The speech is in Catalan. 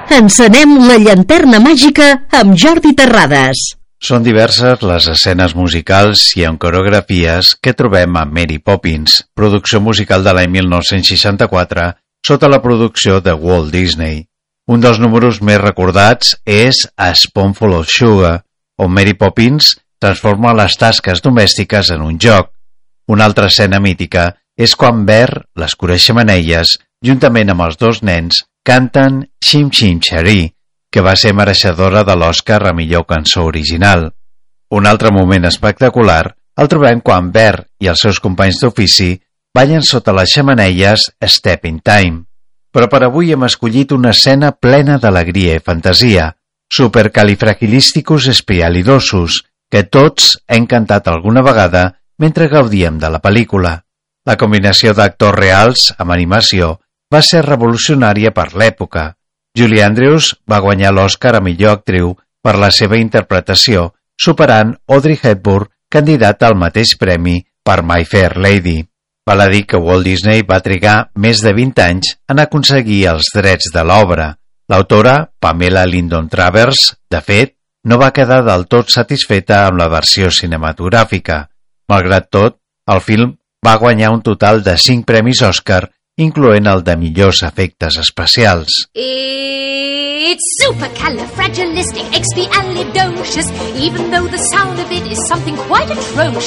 Encenem la llanterna màgica amb Jordi Terrades. Són diverses les escenes musicals i amb coreografies que trobem a Mary Poppins, producció musical de l'any 1964, sota la producció de Walt Disney. Un dels números més recordats és A Spoonful of Sugar, on Mary Poppins transforma les tasques domèstiques en un joc. Una altra escena mítica és quan Bert, l'escura xemeneies, juntament amb els dos nens, canten Chim Chim Cheree, que va ser mereixedora de l'Oscar a millor cançó original. Un altre moment espectacular el trobem quan Bert i els seus companys d'ofici ballen sota les xemeneies Step in Time. Però per avui hem escollit una escena plena d'alegria i fantasia, Supercalifragilisticoexpialidosos, que tots hem cantat alguna vegada mentre gaudíem de la pel·lícula. La combinació d'actors reals amb animació va ser revolucionària per l'època. Julie Andrews va guanyar l'Oscar a millor actriu per la seva interpretació, superant Audrey Hepburn, candidata al mateix premi per My Fair Lady. Val a dir que Walt Disney va trigar més de 20 anys en aconseguir els drets de l'obra. L'autora, Pamela Lyndon Travers, de fet, no va quedar del tot satisfeta amb la versió cinematogràfica. Malgrat tot, el film va guanyar un total de 5 premis Oscar, incloent el de millors efectes especials. It's supercalifragilisticexpialidocious, even though the sound of it is something quite atrocious.